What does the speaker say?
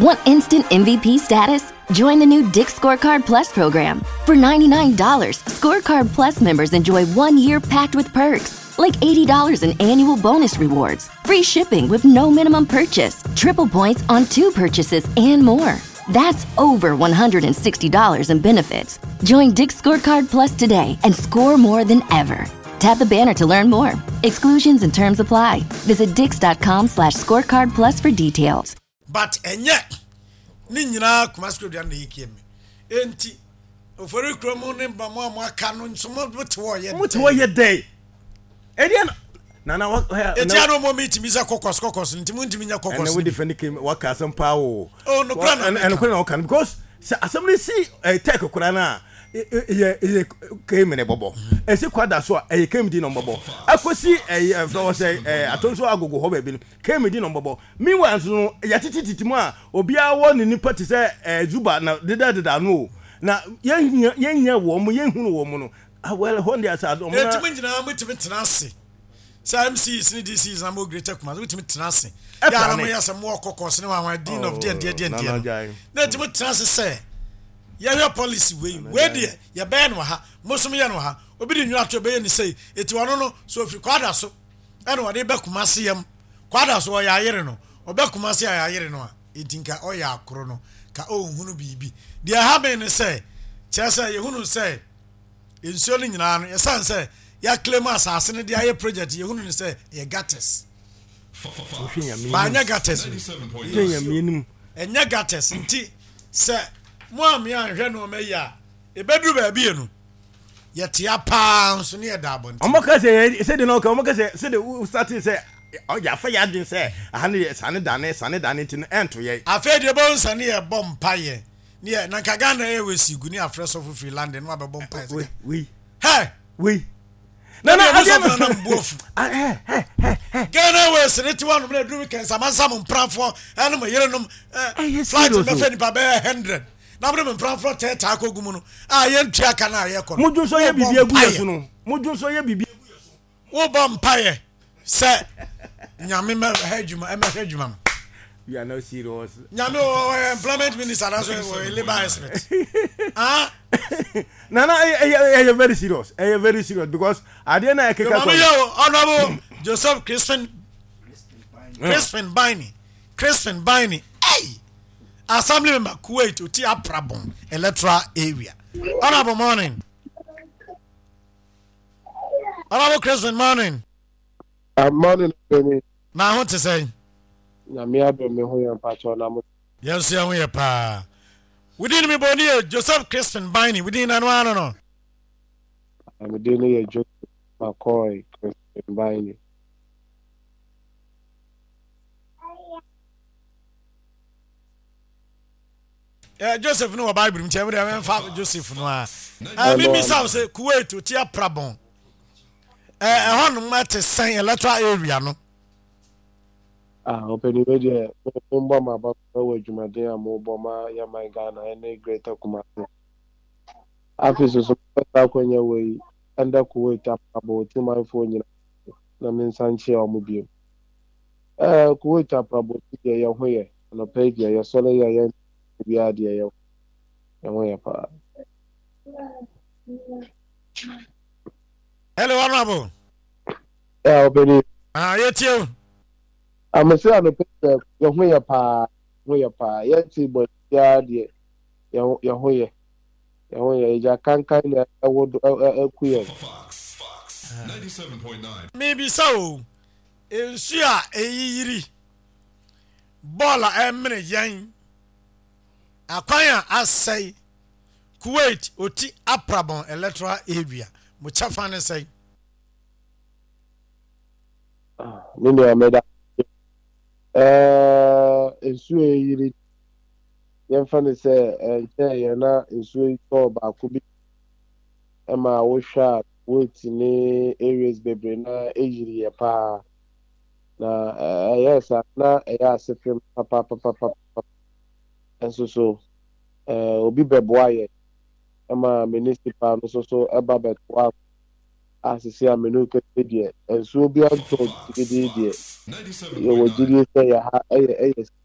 Want instant MVP status? Join the new Dick's Scorecard Plus program. For $99, Scorecard Plus members enjoy 1 year packed with perks, like $80 in annual bonus rewards, free shipping with no minimum purchase, triple points on 2 purchases, and more. That's over $160 in benefits. Join Dick's Scorecard Plus today and score more than ever. Tap the banner to learn more. Exclusions and terms apply. Visit dix.com/scorecard plus for details. But Nina Kumasco de Anikim. Enti, for a cromon, Bama Canon, some of what's your day. Edian Nana, what? Etiano meeting Misa Cocos, and Timuntimina Cocos. And we defend him, what some power. Oh, no, and can because somebody see a take of Kurana. Came in a bubble. And say quite that's what a came in on bubble. I could see a flower say, I told you I go home, came in on bubble. Meanwhile, so Yatiti Obia one in the party say, Zuba, now did I know. Now, young woman, young woman. Well, Honda, I said, Tenassi. Sam sees this is a more greater command, which means Tenassi. I have some more cocos, no, my dean of dear. That's what Tenassi say. Your policy way, where dear, your band wa ha, most of me and ha, obedient you have to obey and say, it will no, so if you quad us, I know what they back Masiam, quad us or Yareno, or back Masia Yareno, eating or ya chrono, ka oh, who be. Dear Haben say, Chessa, you who say, in selling your son say, ya claim assassin, the higher project, you who say, ye gattes. Banya gattes, and ya gattes, and tea, sir. Mwami anhwe me ya ebedu ba bie no yete apa so ne edabon omoka say de no ka omoka say de start say ya fa ya din say ahane sane dane tin ento ye afa de bon sane ye bom paye ne na kaga na e wesigu ni afresh of Finland no abebo paye we we na na mbofu Ghana we senete one no do weekend samasam mpranfo eno mo yerenom flight be fe ni ba 100 na bro mpranfo tete akogu no ye ntua ka na ye ko mudun so ye bibia gu yeso no mudun so ye bibia gu yeso wo bom paye se nyame ma hadwuma e ma hadwuma we are not serious nyame employment minister na so labor expert no very serious very serious because I didn't know honorable Joseph Crispin Biney hey Assembly member Kuwait Uti Aprabon electoral area. Honorable morning. Honorable Crispin morning. Morning Benny. Now what to say? Na me ado me ho yan pacho na mo. Yes, ya ho pa. Within me body Joseph Crispin Biney within anwa no. I'm doing a Joseph McCoy Crispin Biney. Joseph no Bible mche we dem fa Joseph no a me say Kuwait Uti Aprabon hon mate san electoral area no open media mbo ma ba we dwumaden ambo ma ya my Ghana any greater Kumasi afis so ta kwanya we under Kuwait Aprabon ti my phone na me sanche o mo bio Kuwait Aprabon ti ye ho ye no page ye so le ye we are there ya pa hello honorable obedi yet you I'm say no page ya pa yet but ya there ya ho ye ja kankan ya wodo akuye 97.9 maybe so ensua eyiri bola emre yan Akwanya asay Kuwait Uti Aprabon electoral area muchafa ne say nini ameda ensu eyiri yemfa ne say ye na ensu to ba ko bi ma wo hwa Kuwait ni areas bebre na eyiri ye pa na yes na ya sefem papa and so obi beboaye ama municipal no so eba betwa asisi amenu kede and so obi anto kede die ye wojiri say ya ha